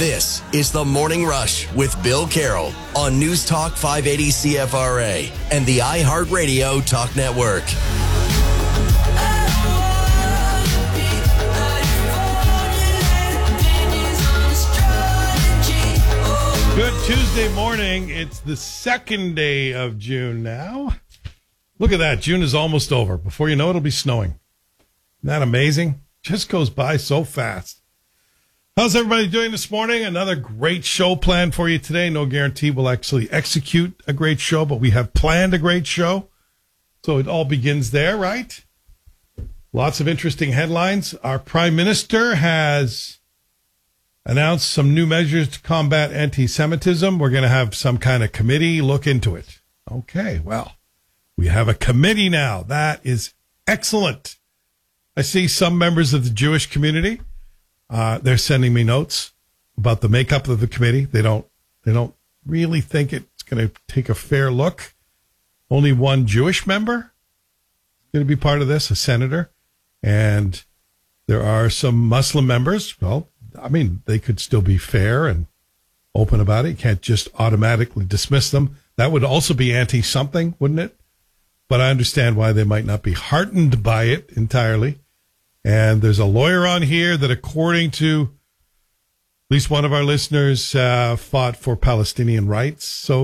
This is The Morning Rush with Bill Carroll on News Talk 580 CFRA and the iHeartRadio Talk Network. Good Tuesday morning. It's the second day of June now. Look at that. June is almost over. Before you know it, it'll be snowing. Isn't that amazing? Just goes by so fast. How's everybody doing this morning? Another great show planned for you today. No guarantee we'll actually execute a great show, but we have planned a great show. So it all begins there, right? Lots of interesting headlines. Our Prime Minister has announced some new measures to combat anti-Semitism. We're going to have some kind of committee look into it. Okay, well, we have a committee now. That is excellent. I see some members of the Jewish community. They're sending me notes about the makeup of the committee. They don't really think it's going to take a fair look. Only one Jewish member is going to be part of this, a senator. And there are some Muslim members. Well, I mean, they could still be fair and open about it. You can't just automatically dismiss them. That would also be anti-something, wouldn't it? But I understand why they might not be heartened by it entirely. And there's a lawyer on here that, according to at least one of our listeners, fought for Palestinian rights. So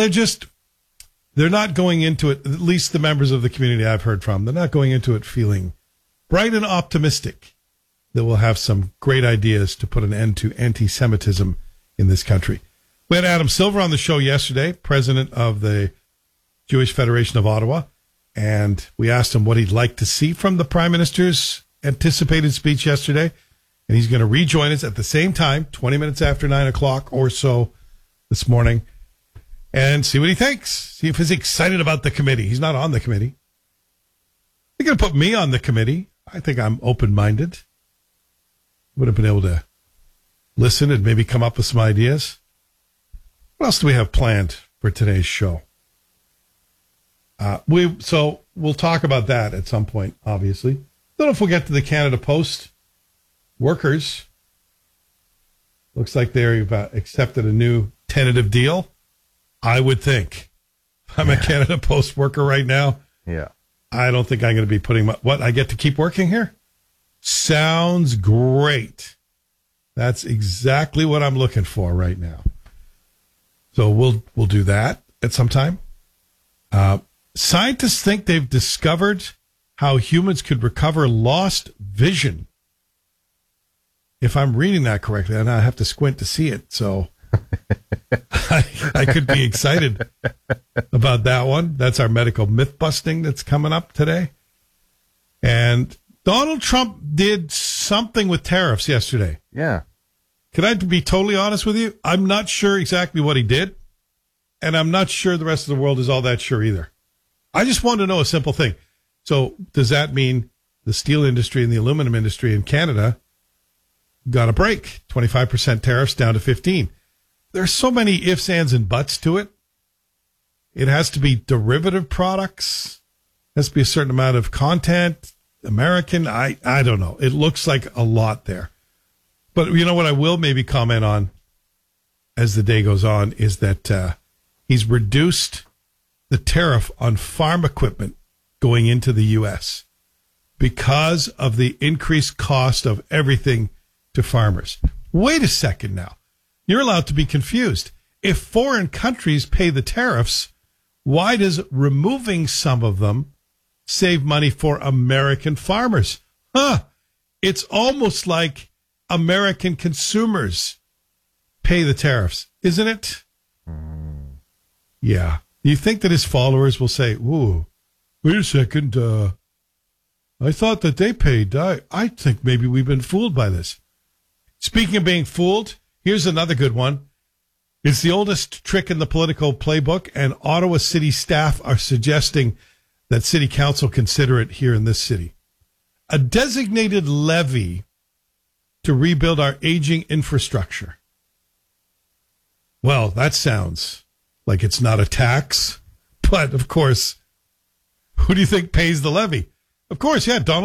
they're not going into it, at least the members of the community I've heard from, they're not going into it feeling bright and optimistic that we'll have some great ideas to put an end to anti-Semitism in this country. We had Adam Silver on the show yesterday, president of the Jewish Federation of Ottawa, and we asked him what he'd like to see from the Prime Minister's anticipated speech yesterday, and he's going to rejoin us at the same time, 20 minutes after 9 o'clock or so this morning, and see what he thinks. See if he's excited about the committee. He's not on the committee. They're going to put me on the committee. I think I'm open-minded. Would have been able to listen and maybe come up with some ideas. What else do we have planned for today's show? We'll talk about that at some point, obviously. Then if we get to the Canada Post workers, looks like they've accepted a new tentative deal. I would think. I'm a Canada Post worker right now. Yeah. I don't think I'm going to be putting what, I get to keep working here? Sounds great. That's exactly what I'm looking for right now. So we'll do that at some time. Scientists think they've discovered how humans could recover lost vision. If I'm reading that correctly, and I have to squint to see it, so I could be excited about that one. That's our medical myth busting that's coming up today. And Donald Trump did something with tariffs yesterday. Yeah. Can I be totally honest with you? I'm not sure exactly what he did, and I'm not sure the rest of the world is all that sure either. I just want to know a simple thing. So does that mean the steel industry and the aluminum industry in Canada got a break? 25% tariffs down to 15%. There's so many ifs, ands, and buts to it. It has to be derivative products. It has to be a certain amount of content. American, I don't know. It looks like a lot there. But you know what I will maybe comment on as the day goes on is that he's reduced the tariff on farm equipment going into the U.S. because of the increased cost of everything to farmers. Wait a second now. You're allowed to be confused. If foreign countries pay the tariffs, why does removing some of them save money for American farmers? It's almost like American consumers pay the tariffs, isn't it? Yeah. Do you think that his followers will say, ooh, wait a second, I thought that they paid. I think maybe we've been fooled by this. Speaking of being fooled, here's another good one. It's the oldest trick in the political playbook, and Ottawa city staff are suggesting that city council consider it here in this city. A designated levy to rebuild our aging infrastructure. Well, that sounds like it's not a tax, but of course, who do you think pays the levy? Of course, yeah, Donald